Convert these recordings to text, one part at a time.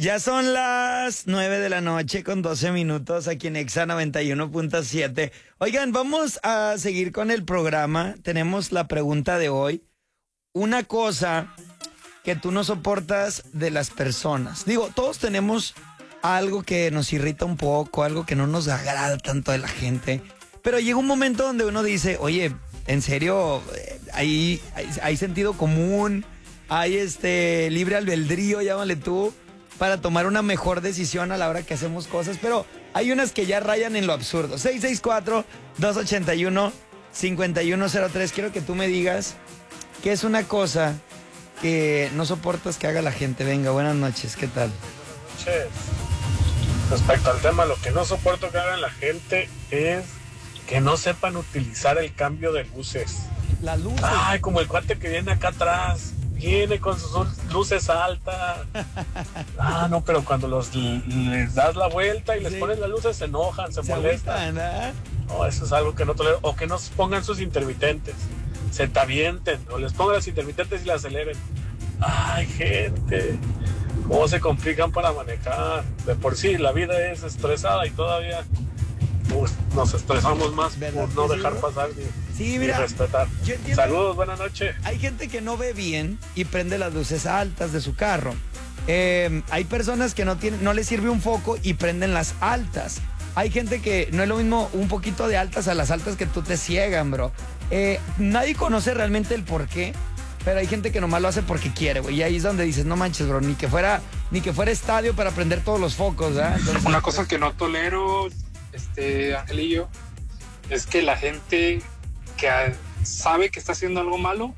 Ya son las 9 de la noche con 12 minutos aquí en Exa 91.7. Oigan, vamos a seguir con el programa. Tenemos la pregunta de hoy. Una cosa que tú no soportas de las personas. Digo, todos tenemos algo que nos irrita un poco, algo que no nos agrada tanto de la gente. Pero llega un momento donde uno dice, oye, en serio, hay sentido común, hay libre albedrío, llámale tú, para tomar una mejor decisión a la hora que hacemos cosas, pero hay unas que ya rayan en lo absurdo. 664-281-5103. Quiero que tú me digas qué es una cosa que no soportas que haga la gente. Venga, buenas noches, ¿qué tal? Buenas noches. Respecto al tema, lo que no soporto que haga la gente es que no sepan utilizar el cambio de luces. Las luces. Ay, como el cuate que viene acá atrás. Viene con sus luces altas. No, pero cuando les das la vuelta y les pones las luces, se enojan, se molestan. No, eso es algo que no tolero. O que no pongan sus intermitentes. Se te avienten. O les pongan las intermitentes y las aceleren. Ay, gente. ¿Cómo se complican para manejar? De por sí, la vida es estresada y todavía nos estresamos más por no dejar pasar y respetar. Saludos, buenas noches. Hay gente que no ve bien y prende las luces altas de su carro. Hay personas que no les sirve un foco y prenden las altas. Hay gente que no es lo mismo un poquito de altas a las altas que tú te ciegan, bro. Nadie conoce realmente el por qué, pero hay gente que nomás lo hace porque quiere, güey. Y ahí es donde dices, no manches, bro, ni que fuera estadio para prender todos los focos, ¿verdad? Entonces, una cosa que no tolero, Angelillo, es que la gente que sabe que está haciendo algo malo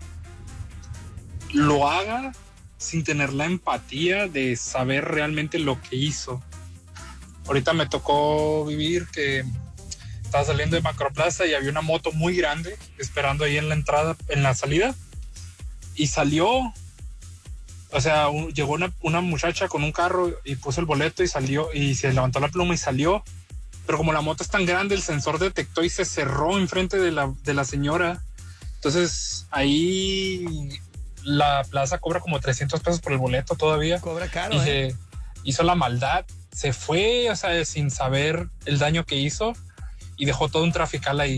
lo haga sin tener la empatía de saber realmente lo que hizo. Ahorita me tocó vivir que estaba saliendo de Macroplaza y había una moto muy grande esperando ahí en la entrada, en la salida, y salió, o sea, llegó una muchacha con un carro y puso el boleto y salió, y se levantó la pluma y salió. Pero como la moto es tan grande, el sensor detectó y se cerró enfrente de la señora. Entonces, ahí la plaza cobra como 300 pesos por el boleto todavía. Cobra caro, y se hizo la maldad. Se fue, o sea, sin saber el daño que hizo y dejó todo un trafical ahí.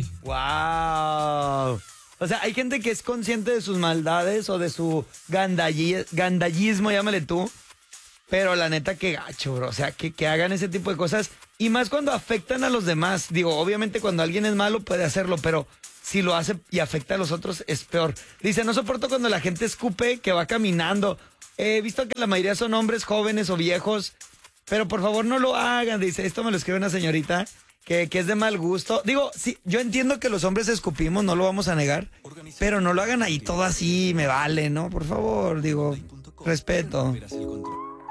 ¡Wow! O sea, hay gente que es consciente de sus maldades o de su gandallismo, llámale tú. Pero la neta, qué gacho, bro. O sea, que hagan ese tipo de cosas. Y más cuando afectan a los demás. Digo, obviamente cuando alguien es malo puede hacerlo, pero si lo hace y afecta a los otros es peor. Dice, no soporto cuando la gente escupe que va caminando. He visto que la mayoría son hombres jóvenes o viejos, pero por favor no lo hagan. Dice, esto me lo escribe una señorita que es de mal gusto. Digo, sí, yo entiendo que los hombres escupimos, no lo vamos a negar, pero no lo hagan ahí todo así, me vale, ¿no? Por favor, digo, respeto.